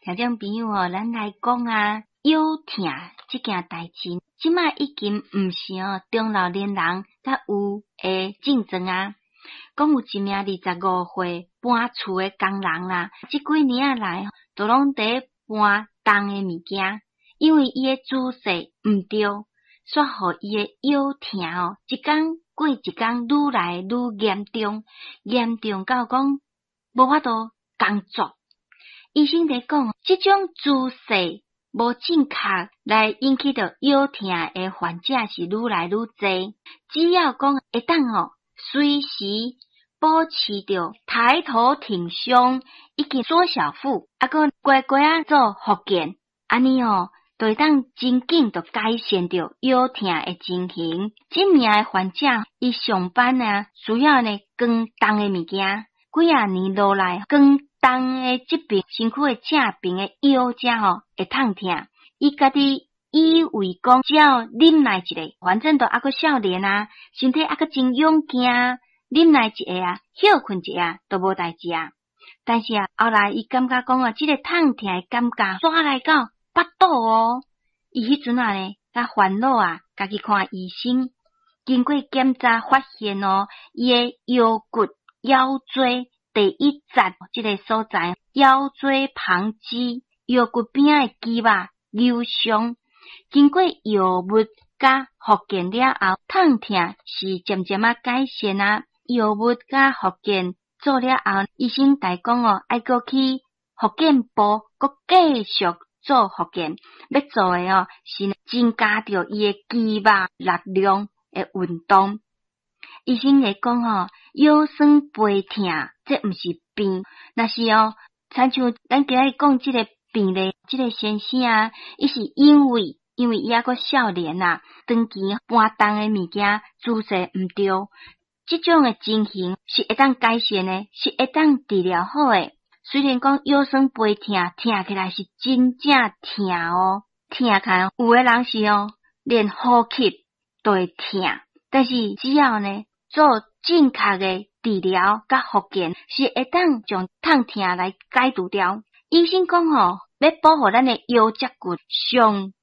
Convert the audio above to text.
听众朋友哦，咱来讲啊，腰痛这件代志，即卖已经毋是中老年人甲有诶竞争啊。讲有一名25岁搬厝诶工人啦，即几年啊来都拢伫搬重诶物件，因为伊诶姿势毋对，煞互伊诶腰痛一天过一天愈来愈严重，严重到讲无法度工作。医生在讲，即种姿势无正确来引起到腰痛诶患者是愈来愈侪。只要讲会当随时保持着抬头挺胸，以及缩小腹，个乖乖做复健，安尼就会当真紧就改善着腰痛诶情形。即名诶患者，伊上班啊需要呢更重诶物件，几啊年落来更重诶疾病，身躯诶正病诶腰只会痛痛。伊家己以为讲只要忍耐一个，反正都还个少年啊，身体还个真勇敢，忍耐一下休困一下都无代志啊。但是后来伊感觉讲即个痛痛诶感觉刷来到腹肚伊迄阵呢，甲烦恼家己看医生，经过检查发现伊诶腰骨腰椎第一节即个所在，腰椎旁肌腰骨边诶肌肉扭伤。经过药物甲复健了后，痛痛是渐渐改善啊。药物甲复健做了后，医生大讲爱过去复健部，搁继续做复健。要做诶是增加着伊诶肌肉力量诶运动。医生会讲腰酸背痛，这毋是病，若是亲像咱今日讲即个病例，即个先生啊，伊是因为伊还个少年啊，长期搬重诶物件，姿势毋对，即种诶情形是会当改善诶，是会当治疗好诶。虽然讲腰酸背痛，痛起来是真正痛痛开有诶人是连呼吸都会痛，但是只要呢做正确诶治疗甲复健，是会当将痛痛来解除掉。医生讲要保护咱诶腰脊骨，上